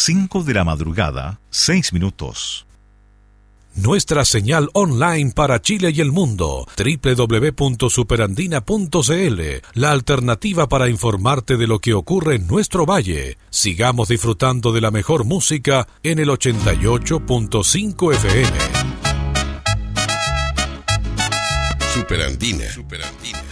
5 de la madrugada, 6 minutos. Nuestra señal online para Chile y el mundo, www.superandina.cl, la alternativa para informarte de lo que ocurre en nuestro valle. Sigamos disfrutando de la mejor música en el 88.5 FM. Superandina.